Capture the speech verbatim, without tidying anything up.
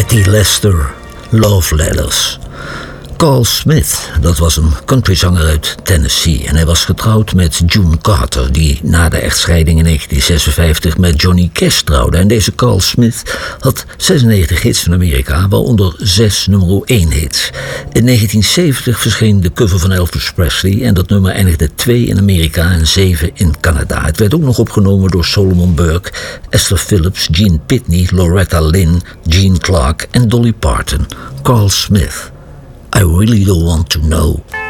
Patty Lester, Love Letters. Carl Smith, dat was een countryzanger uit Tennessee en hij was getrouwd met June Carter, die na de echtscheiding in negentien zesenvijftig met Johnny Cash trouwde. En deze Carl Smith had zesennegentig hits van Amerika, waaronder zes nummer één hits. In negentien zeventig verscheen de cover van Elvis Presley en dat nummer eindigde twee in Amerika en zeven in Canada. Het werd ook nog opgenomen door Solomon Burke, Esther Phillips, Gene Pitney, Loretta Lynn, Gene Clark en Dolly Parton. Carl Smith. I really don't want to know.